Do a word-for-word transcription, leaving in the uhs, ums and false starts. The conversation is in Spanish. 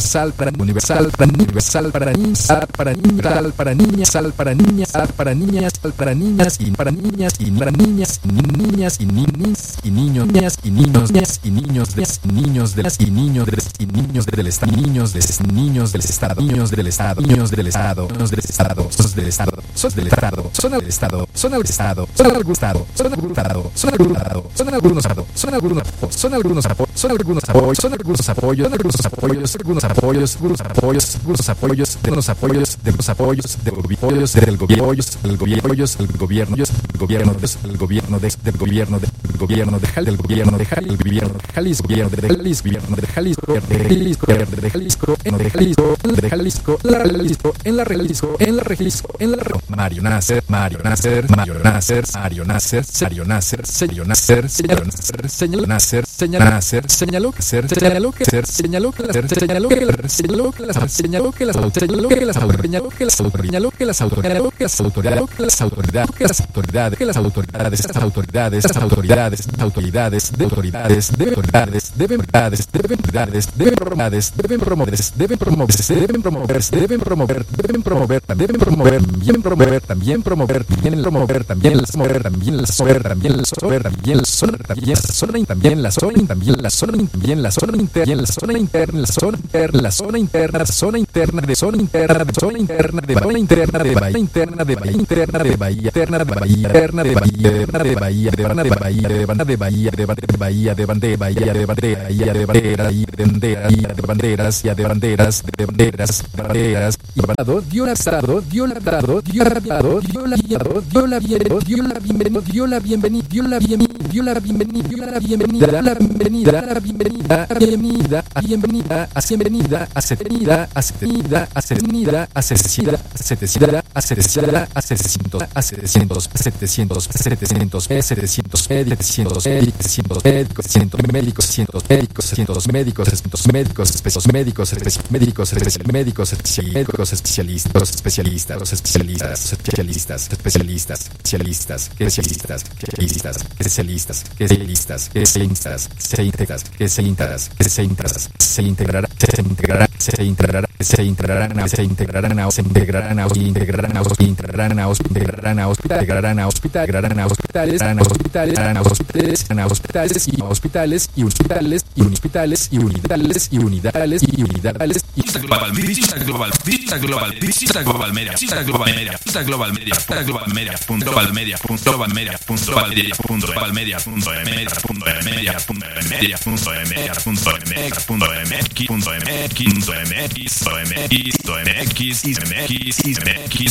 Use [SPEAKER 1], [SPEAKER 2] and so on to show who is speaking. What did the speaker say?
[SPEAKER 1] universal para universal para universal para niños, para universal para niñas, sal para niñas, sal para niñas, sal para niñas y para niñas y para niñas y niñas y niñas y niños, niñas y niños, niñas y niños de niños de las y niños de y niños del estado, niños de niños del estado, niños del estado, niños del estado, niños del estado, sos del estado, sos del estado, son al estado, son al estado, son al estado, son al estado, son al estado, son algunos son algunos son algunos apoyos, son algunos apoyos, son algunos apoyos, son algunos apoyos, algunos apoyos, algunos apoyos, algunos apoyos, de los apoyos, de los apoyos, de los apoyos, del gobierno, del gobierno, el gobierno, el gobierno, el gobierno del gobierno del gobierno de Jalisco, del gobierno de Jalisco, gobierno de Jalisco, gobierno de Jalisco, gobierno de Jalisco, de Jalisco, en de Jalisco, de Jalisco, la Jalisco, en la Jalisco, en la Jalisco, en la Mario Nasser, Mario Nasser, Mario Nasser, Mario Nasser, Mario Nasser, Mario Nasser, señaló Nasser, señaló Nasser, señaló Nasser, señaló que ser, señaló que ser, señaló que las, señaló que las, señaló que las, señaló que las, señaló que las, señaló que las, señaló que las autoridades, que las autoridades, que las autoridades, que las autoridades, que las autoridades, estas autoridades, estas autoridades, autoridades, de autoridades, de autoridades, deben autoridades, deben autoridades, deben autoridades, deben promover, deben promover, deben promover, deben promover, deben promover, deben promover, bien promover, también promover, también promover, también las mover, también las mover, también las mover, también las zona, también la zona, también la zona, también la zona, también la zona interna, la zona interna, la zona interna, la zona interna, la zona interna de zona interna, de zona interna de bahía interna de bahía interna de bahía interna de bahía interna de bahía interna de bahía de bahía de banda de bahía de banda de bahía de banda de bahía de banda de bahía de bandera y de bandera y de bandera y de banderas y de banderas de banderas de banderas y bandado dio la estado dio la dado dio la dado dio la dio la dio la bienvenida dio la bienvenida dio la bienvenida dio la bienvenida dio la bienvenida la bienvenida la bienvenida bienvenida bienvenida bienvenida asetenida asetenida asetenida asetenida asetenida asetenida asetenida setecientos setecientos setecientos setecientos setecientos setecientos médicos cientos médicos cientos médicos cientos médicos especialistas médicos médicos médicos médicos especialistas especialistas especialistas especialistas especialistas especialistas especialistas especialistas especialistas especialistas especialistas se integras que se integras que se integras se integrará se integrará se integrará se integrarán se integrarán se integrarán se integrarán se integrarán a integrarán a hospital integrarán a hospital integrarán a hospitales a hospitales a hospitales a hospitales y hospitales y hospitales y hospitales y unidades y unidades y unidades y
[SPEAKER 2] global visita global visita global visita global media visita global media visita global media visita global media punto global media punto global media punto global media punto global media punto media punto media punto media punto media punto media punto mx punto mx punto mx punto mx punto mx